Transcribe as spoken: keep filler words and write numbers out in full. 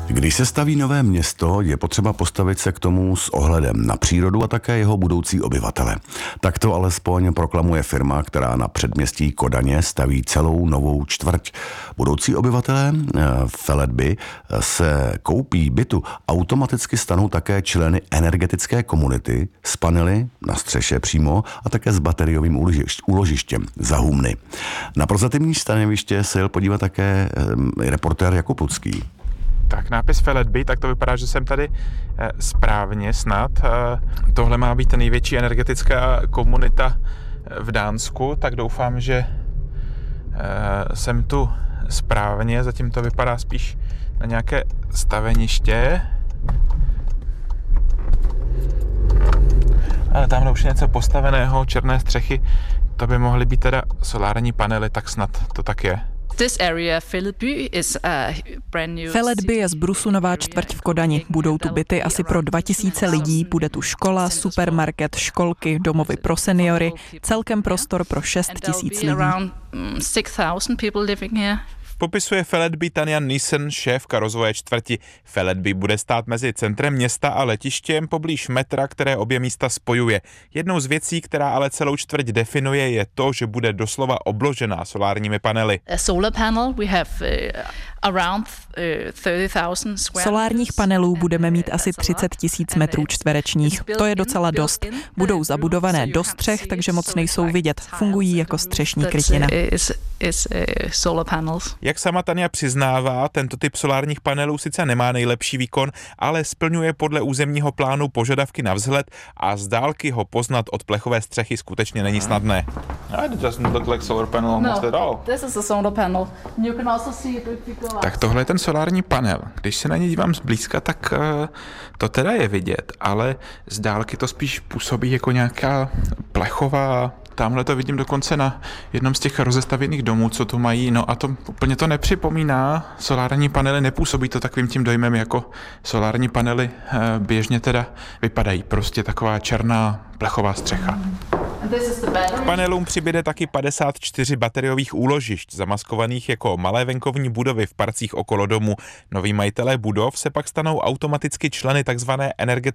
Když se staví nové město, je potřeba postavit se k tomu s ohledem na přírodu a také jeho budoucí obyvatele. Tak to alespoň proklamuje firma, která na předměstí Kodaně staví celou novou čtvrť. Budoucí obyvatelé Feledby se koupí bytu automaticky stanou také členy energetické komunity s panely na střeše přímo a také s bateriovým úložištěm za humny. Na prozatímní stanoviště se jel podívat také reportér Jakub Lucký. Tak nápis Feledby, tak to vypadá, že jsem tady e, správně snad. E, tohle má být největší energetická komunita v Dánsku, tak doufám, že e, jsem tu správně. Zatím to vypadá spíš na nějaké staveniště. Ale tamhle už je něco postaveného, černé střechy. To by mohly být teda solární panely, tak snad to tak je. Feledby je z Brusu nová čtvrť v Kodani. Budou tu byty asi pro dva tisíce lidí, bude tu škola, supermarket, školky, domovy pro seniory, celkem prostor pro šest tisíc lidí. Popisuje Feledby Tanja Nissen, šéfka rozvoje čtvrti. Feledby bude stát mezi centrem města a letištěm poblíž metra, které obě místa spojuje. Jednou z věcí, která ale celou čtvrť definuje, je to, že bude doslova obložená solárními panely. Solárních panelů budeme mít asi třicet tisíc metrů čtverečních. To je docela dost. Budou zabudované do střech, takže moc nejsou vidět. Fungují jako střešní krytina. Jak sama Tanja přiznává, tento typ solárních panelů sice nemá nejlepší výkon, ale splňuje podle územního plánu požadavky na vzhled a z dálky ho poznat od plechové střechy skutečně není snadné. Tak tohle je ten solární panel. Když se na ně dívám zblízka, tak uh, to teda je vidět, ale z dálky to spíš působí jako nějaká plechová. Tamhle to vidím dokonce na jednom z těch rozestavěných domů, co tu mají, no a to úplně to nepřipomíná. Solární panely nepůsobí to takovým tím dojmem, jako solární panely uh, běžně teda vypadají. Prostě taková černá plechová střecha. K panelům přibyde taky padesát čtyři bateriových úložišť, zamaskovaných jako malé venkovní budovy v parcích okolo domu. Noví majitelé budov se pak stanou automaticky členy tzv. energetické